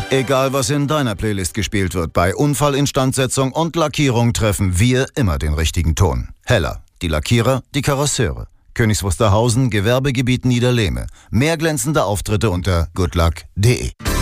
Egal, was in deiner Playlist gespielt wird, bei Unfallinstandsetzung und Lackierung treffen wir immer den richtigen Ton. Heller, die Lackierer, die Karosseure. Königs Wusterhausen, Gewerbegebiet Niederlehme. Mehr glänzende Auftritte unter goodluck.de.